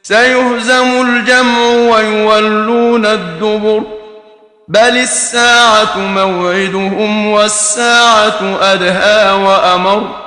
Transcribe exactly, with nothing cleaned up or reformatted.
سيهزم الجمع ويولون الدبر بل الساعة موعدهم والساعة أدهى وأمر